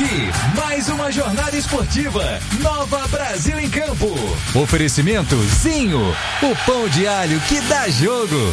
aqui, mais uma jornada esportiva. Nova Brasil em Campo. Oferecimento Zinho, o pão de alho que dá jogo.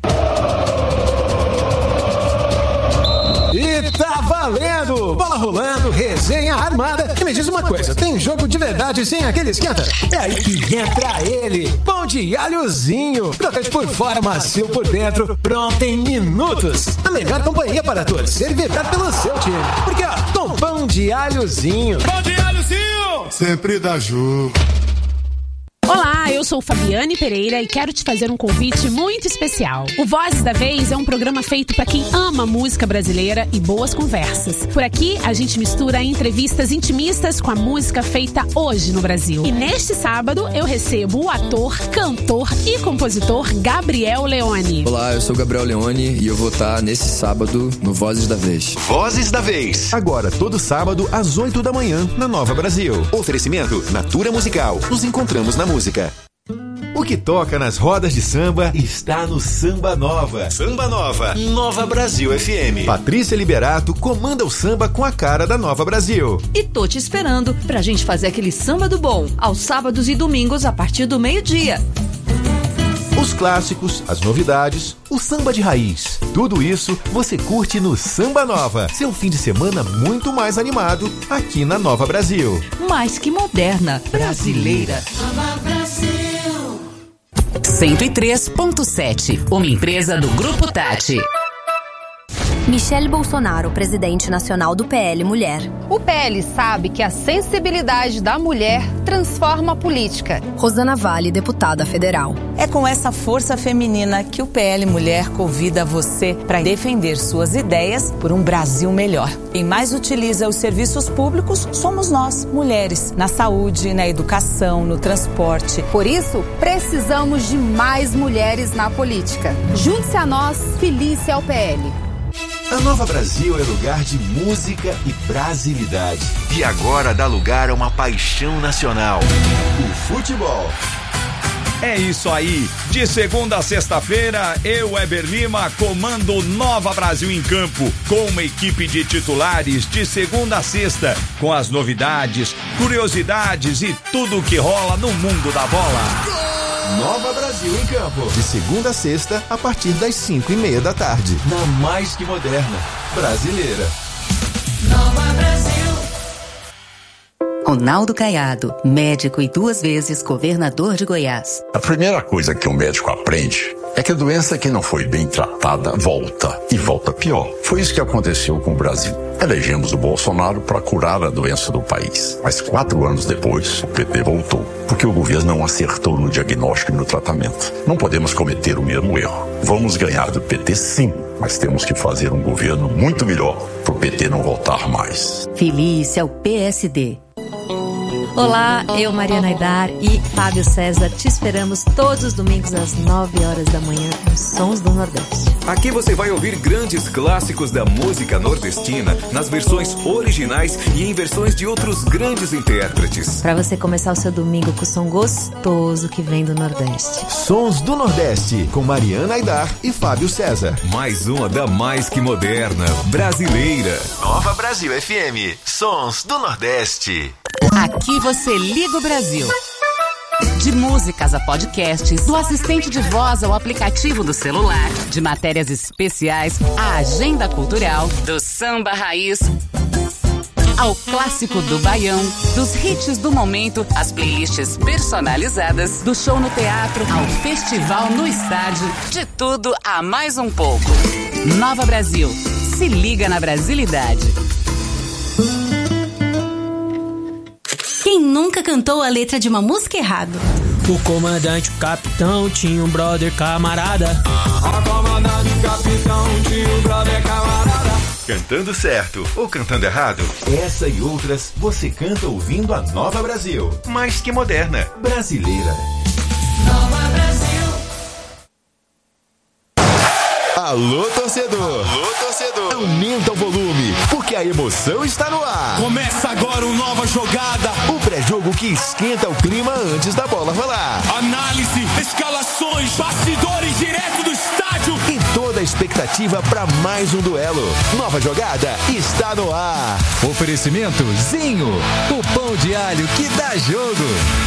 E tá valendo! Bola rolando, resenha armada. E me diz uma coisa, tem jogo de verdade sem aquele esquenta? É aí que entra ele, pão de alhozinho. Crocante por fora, macio por dentro, pronto em minutos. A melhor companhia para torcer e vibrar pelo seu time. Porque ó, com pão de alhozinho. Pão de alhozinho! Sempre dá jogo. Olá, eu sou Fabiane Pereira e quero te fazer um convite muito especial. O Vozes da Vez é um programa feito para quem ama música brasileira e boas conversas. Por aqui, a gente mistura entrevistas intimistas com a música feita hoje no Brasil. E neste sábado, eu recebo o ator, cantor e compositor Gabriel Leone. Olá, eu sou o Gabriel Leone e eu vou estar nesse sábado no Vozes da Vez. Vozes da Vez. Agora, todo sábado, às 8 da manhã, na Nova Brasil. Oferecimento Natura Musical. Nos encontramos na música. O que toca nas rodas de samba está no Samba Nova. Samba Nova, Nova Brasil FM. Patrícia Liberato comanda o samba com a cara da Nova Brasil. E tô te esperando pra gente fazer aquele samba do bom, aos sábados e domingos a partir do meio-dia. Os clássicos, as novidades, o samba de raiz. Tudo isso você curte no Samba Nova. Seu fim de semana muito mais animado aqui na Nova Brasil. Mais que moderna, brasileira. Nova Brasil. 103.7, uma empresa do Grupo Tati. Michele Bolsonaro, presidente nacional do PL Mulher. O PL sabe que a sensibilidade da mulher transforma a política. Rosana Vale, deputada federal. É com essa força feminina que o PL Mulher convida você para defender suas ideias por um Brasil melhor. Quem mais utiliza os serviços públicos somos nós, mulheres, na saúde, na educação, no transporte. Por isso, precisamos de mais mulheres na política. Junte-se a nós, filice ao PL. A Nova Brasil é lugar de música e brasilidade. E agora dá lugar a uma paixão nacional: o futebol. É isso aí. De segunda a sexta-feira, eu, Weber Lima, comando Nova Brasil em Campo, com uma equipe de titulares de segunda a sexta, com as novidades, curiosidades e tudo o que rola no mundo da bola. Nova Brasil em Campo, de segunda a sexta, a partir das 5:30 da tarde. Na mais que moderna, brasileira. Nova Brasil. Ronaldo Caiado, médico e 2 vezes governador de Goiás. A primeira coisa que um médico aprende é que a doença que não foi bem tratada volta, e volta pior. Foi isso que aconteceu com o Brasil. Elegemos o Bolsonaro para curar a doença do país. Mas 4 anos depois, o PT voltou, porque o governo não acertou no diagnóstico e no tratamento. Não podemos cometer o mesmo erro. Vamos ganhar do PT sim, mas temos que fazer um governo muito melhor para o PT não voltar mais. Feliz é o PSD. Olá, eu, Mariana Aidar e Fábio César, te esperamos todos os domingos às 9 horas da manhã nos Sons do Nordeste. Aqui você vai ouvir grandes clássicos da música nordestina nas versões originais e em versões de outros grandes intérpretes. Para você começar o seu domingo com o som gostoso que vem do Nordeste. Sons do Nordeste, com Mariana Aidar e Fábio César. Mais uma da mais que moderna, brasileira. Nova Brasil FM, Sons do Nordeste. Aqui você liga o Brasil. De músicas a podcasts, do assistente de voz ao aplicativo do celular, de matérias especiais à agenda cultural, do samba raiz ao clássico do baião, dos hits do momento, às playlists personalizadas, do show no teatro ao festival no estádio, de tudo a mais um pouco. Nova Brasil, se liga na brasilidade. Quem nunca cantou a letra de uma música errado? O comandante, o capitão, tinha um brother camarada. O comandante, o capitão, tinha um brother camarada. Cantando certo ou cantando errado? Essa e outras você canta ouvindo a Nova Brasil. Mais que moderna, brasileira. Nova Brasil. Alô, torcedor! Alô, torcedor! Aumenta o volume, porque a emoção está no ar. Começa agora uma nova jogada. O pré-jogo que esquenta o clima antes da bola rolar. Análise, escalações, bastidores direto do estádio. E toda toda a expectativa para mais um duelo. Nova Jogada está no ar. Oferecimento Zinho, o pão de alho que dá jogo.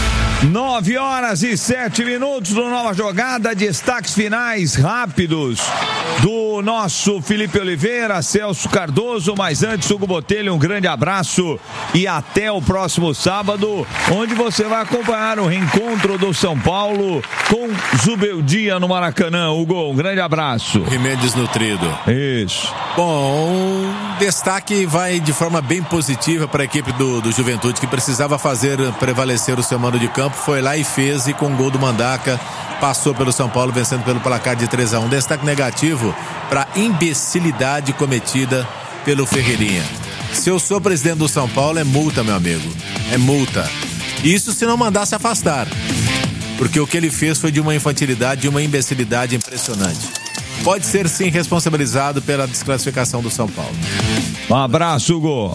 9h07 do Nova Jogada, destaques finais rápidos do nosso Felipe Oliveira, Celso Cardoso, mas antes, Hugo Botelho, um grande abraço e até o próximo sábado, onde você vai acompanhar o reencontro do São Paulo com Zubeldia no Maracanã. Hugo, um grande abraço. Remédios Nutrido. Isso. Bom, um destaque vai de forma bem positiva para a equipe do Juventude, que precisava fazer prevalecer o seu mando de campo. Foi lá e fez, e com o gol do Mandaca passou pelo São Paulo, vencendo pelo placar de 3-1. Destaque negativo para a imbecilidade cometida pelo Ferreirinha. Se eu sou presidente do São Paulo, é multa, meu amigo, é multa. Isso se não mandar se afastar, porque o que ele fez foi de uma infantilidade, de uma imbecilidade impressionante. Pode ser sim responsabilizado pela desclassificação do São Paulo. Um abraço, Hugo.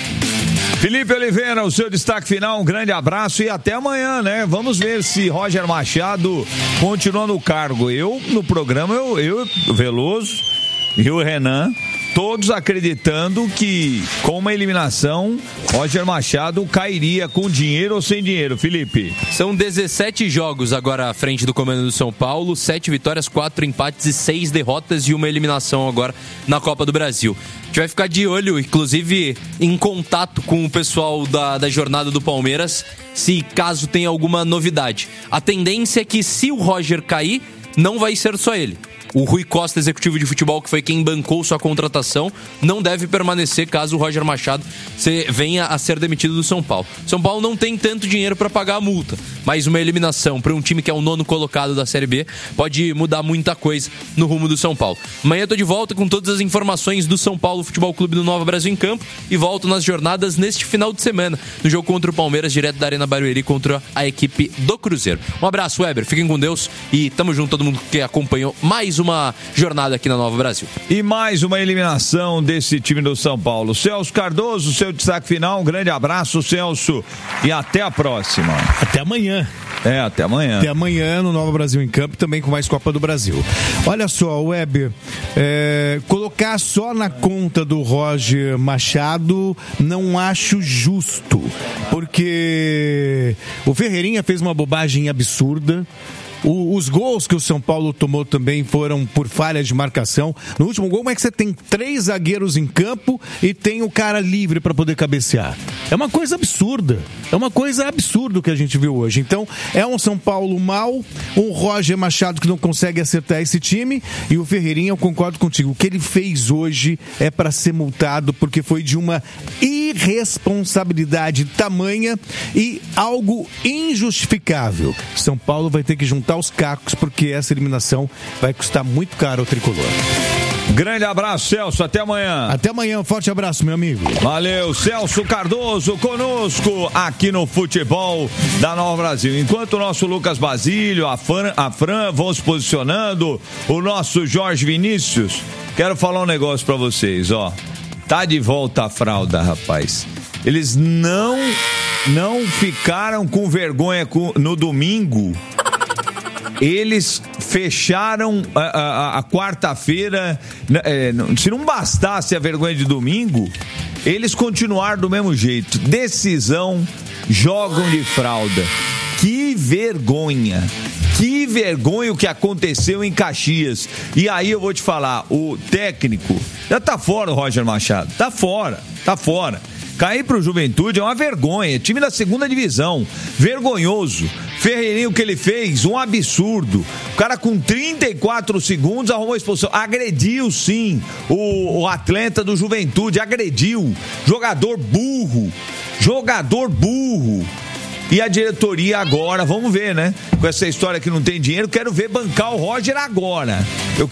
Felipe Oliveira, o seu destaque final, um grande abraço e até amanhã, né? Vamos ver se Roger Machado continua no cargo. No programa, eu Veloso e o Renan, todos acreditando que com uma eliminação, Roger Machado cairia com dinheiro ou sem dinheiro, Felipe? São 17 jogos agora à frente do comando do São Paulo, 7 vitórias, 4 empates e 6 derrotas e uma eliminação agora na Copa do Brasil. A gente vai ficar de olho, inclusive em contato com o pessoal da jornada do Palmeiras, se caso tenha alguma novidade. A tendência é que se o Roger cair, não vai ser só ele. O Rui Costa, executivo de futebol, que foi quem bancou sua contratação, não deve permanecer caso o Roger Machado venha a ser demitido do São Paulo. São Paulo não tem tanto dinheiro para pagar a multa, mas uma eliminação para um time que é o 9º colocado da Série B pode mudar muita coisa no rumo do São Paulo. Amanhã eu tô de volta com todas as informações do São Paulo Futebol Clube do Nova Brasil em Campo e volto nas jornadas neste final de semana, no jogo contra o Palmeiras, direto da Arena Barueri contra a equipe do Cruzeiro. Um abraço, Weber, fiquem com Deus e tamo junto, todo mundo que acompanhou mais uma jornada aqui na Nova Brasil. E mais uma eliminação desse time do São Paulo. Celso Cardoso, seu destaque final, um grande abraço, Celso, e até a próxima. Até amanhã. Até amanhã. Até amanhã no Nova Brasil em Campo, também com mais Copa do Brasil. Olha só, Weber, colocar só na conta do Roger Machado não acho justo, porque o Ferreirinha fez uma bobagem absurda. Os gols que o São Paulo tomou também foram por falha de marcação. No último gol, como é que você tem 3 zagueiros em campo e tem o cara livre para poder cabecear? É uma coisa absurda. É uma coisa absurda o que a gente viu hoje. Então, é um São Paulo mau, um Roger Machado que não consegue acertar esse time, e o Ferreirinha, eu concordo contigo. O que ele fez hoje é para ser multado, porque foi de uma irresponsabilidade tamanha e algo injustificável. São Paulo vai ter que juntar os cacos, porque essa eliminação vai custar muito caro ao tricolor. Grande abraço, Celso, até amanhã. Até amanhã, um forte abraço, meu amigo. Valeu, Celso Cardoso conosco aqui no Futebol da Nova Brasil. Enquanto o nosso Lucas Basílio, a Fran vão se posicionando, o nosso Jorge Vinícius, quero falar um negócio pra vocês, ó. Tá de volta a fralda, rapaz. Eles não ficaram com vergonha no domingo. Eles fecharam a quarta-feira. Se não bastasse a vergonha de domingo, eles continuaram do mesmo jeito. Decisão, jogam de fralda. Que vergonha! Que vergonha o que aconteceu em Caxias. E aí eu vou te falar, o técnico já tá fora, o Roger Machado. Tá fora. Cair pro Juventude é uma vergonha. Time da segunda divisão. Vergonhoso. Ferreirinho, o que ele fez? Um absurdo. O cara com 34 segundos arrumou a expulsão. Agrediu, sim, o atleta do Juventude. Agrediu. Jogador burro. E a diretoria agora, vamos ver, né? Com essa história que não tem dinheiro, quero ver bancar o Roger agora.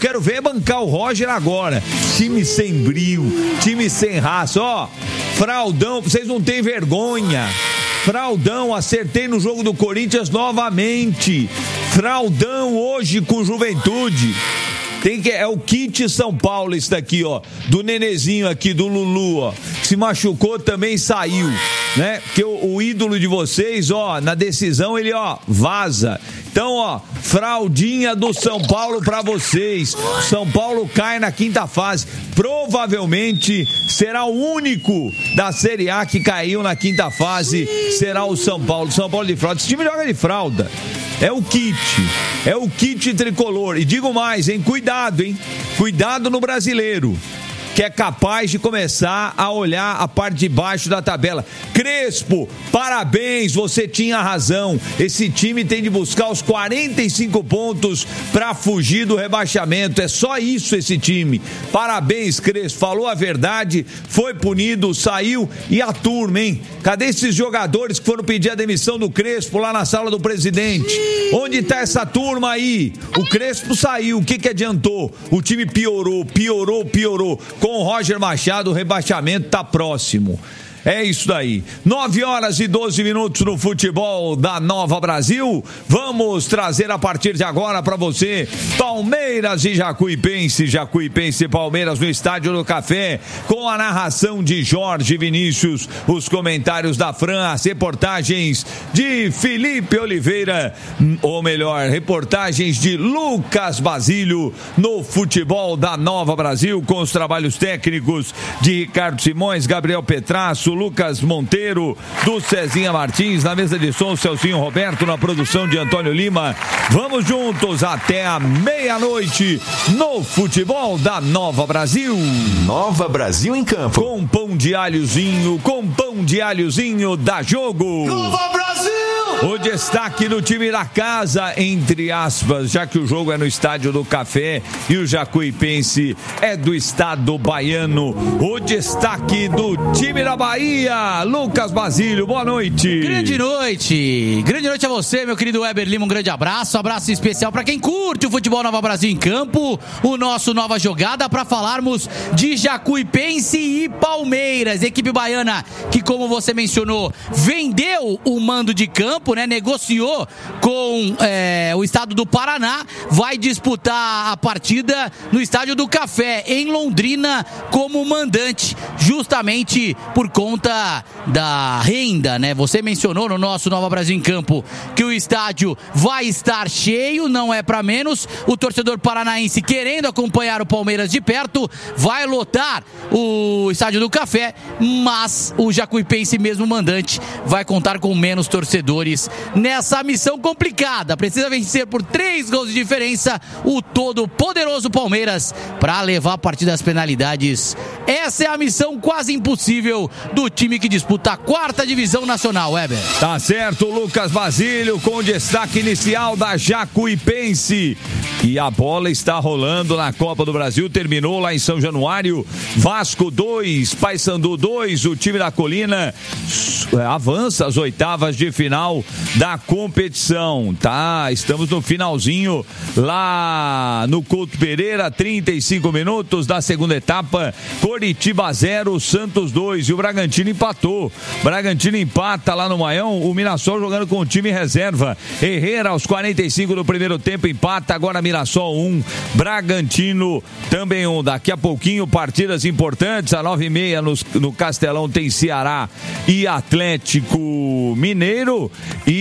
Time sem brio, time sem raça. Ó, fraldão, vocês não têm vergonha. Fraldão, acertei no jogo do Corinthians novamente. Fraldão hoje com Juventude. É o kit São Paulo isso daqui, ó. Do Nenezinho aqui, do Lulu, ó. Se machucou, também saiu. né? Porque o ídolo de vocês, ó, na decisão ele, ó, vaza. Então, ó, fraldinha do São Paulo pra vocês. São Paulo cai na quinta fase. Provavelmente será o único da Série A que caiu na quinta fase. Será o São Paulo. São Paulo de fralda. Esse time joga de fralda. É o kit tricolor. E digo mais, hein? Cuidado, hein? Cuidado no brasileiro, que é capaz de começar a olhar a parte de baixo da tabela. Crespo, parabéns, você tinha razão. Esse time tem de buscar os 45 pontos para fugir do rebaixamento. É só isso esse time. Parabéns, Crespo, falou a verdade, foi punido, saiu. E a turma, hein? Cadê esses jogadores que foram pedir a demissão do Crespo lá na sala do presidente? Onde tá essa turma aí? O Crespo saiu, o que adiantou? O time piorou. Com o Roger Machado, o rebaixamento tá próximo. É isso daí. 9h12 no futebol da Nova Brasil. Vamos trazer a partir de agora para você Palmeiras e Jacuipense e Palmeiras no Estádio do Café, com a narração de Jorge Vinícius, os comentários da Fran, as reportagens de Felipe Oliveira, ou melhor, reportagens de Lucas Basílio no futebol da Nova Brasil, com os trabalhos técnicos de Ricardo Simões, Gabriel Petrasso, Lucas Monteiro, do Cezinha Martins, na mesa de som, Celcinho Roberto, na produção de Antônio Lima. Vamos juntos até a meia-noite no futebol da Nova Brasil. Nova Brasil em campo. Com pão de alhozinho da Jogo. Nova Brasil! O destaque do time da casa, entre aspas, já que o jogo é no Estádio do Café e o Jacuipense é do estado baiano. O destaque do time da Bahia, Lucas Basílio, boa noite. Grande noite a você, meu querido Weber Lima, um grande abraço especial para quem curte o futebol Nova Brasil em campo, o nosso Nova Jogada, para falarmos de Jacuipense e Palmeiras, equipe baiana que, como você mencionou, vendeu o mando de campo, né? Negociou com o estado do Paraná, vai disputar a partida no Estádio do Café, em Londrina, como mandante, justamente por conta da renda, né? Você mencionou no nosso Nova Brasil em Campo que o estádio vai estar cheio, não é para menos. O torcedor paranaense, querendo acompanhar o Palmeiras de perto, vai lotar o Estádio do Café, mas o Jacuipense, mesmo mandante, vai contar com menos torcedores nessa missão complicada. Precisa vencer por 3 gols de diferença o todo poderoso Palmeiras para levar a partida às penalidades. Essa é a missão quase impossível do time que disputa a 4ª divisão nacional, Weber. Tá certo, Lucas Basílio, com o destaque inicial da Jacuipense. E a bola está rolando na Copa do Brasil, terminou lá em São Januário. Vasco 2, Paysandu 2, o time da Colina avança às oitavas de final da competição, tá? Estamos no finalzinho lá no Couto Pereira, 35 minutos da segunda etapa. Coritiba 0, Santos 2, e o Bragantino empatou. Bragantino empata lá no Maião, o Mirassol jogando com o time reserva. Herrera aos 45 do primeiro tempo empata, agora Mirassol 1, Bragantino também 1. Daqui a pouquinho partidas importantes, às 9h30 no Castelão tem Ceará e Atlético Mineiro,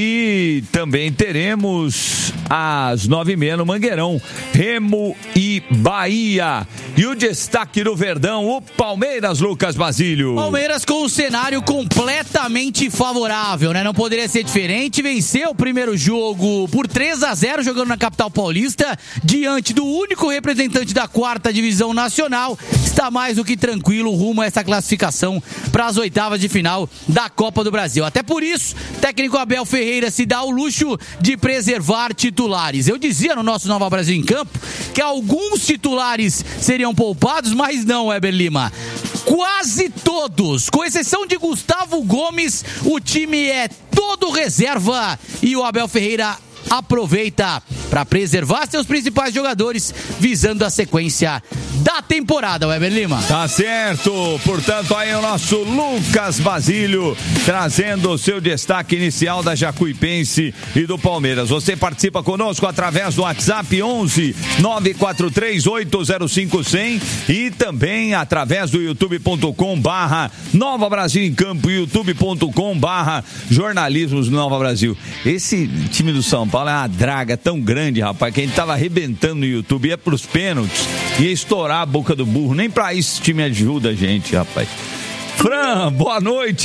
e também teremos às 9h30 no Mangueirão, Remo e Bahia. E o destaque do Verdão, o Palmeiras, Lucas Basílio. Palmeiras com um cenário completamente favorável, né? Não poderia ser diferente. Venceu o primeiro jogo por 3-0, jogando na capital paulista, diante do único representante da 4ª divisão nacional. Está mais do que tranquilo rumo a essa classificação para as oitavas de final da Copa do Brasil. Até por isso, o técnico Abel Ferreira se dá o luxo de preservar titulares. Eu dizia no nosso Nova Brasil em Campo que alguns titulares seriam poupados, mas não, Weber Lima. Quase todos, com exceção de Gustavo Gomes, o time é todo reserva, e o Abel Ferreira aproveita para preservar seus principais jogadores, visando a sequência da temporada, Weber Lima. Tá certo, portanto aí o nosso Lucas Basílio trazendo o seu destaque inicial da Jacuipense e do Palmeiras. Você participa conosco através do WhatsApp 11 943 805 100 e também através do youtube.com/Nova Brasil em Campo, youtube.com/jornalismos Nova Brasil. Esse time do São Paulo é uma draga tão grande, rapaz, que a gente tava arrebentando no YouTube, ia pros pênaltis, ia estourar a boca do burro. Nem pra isso esse time ajuda a gente, rapaz. Fran, boa noite.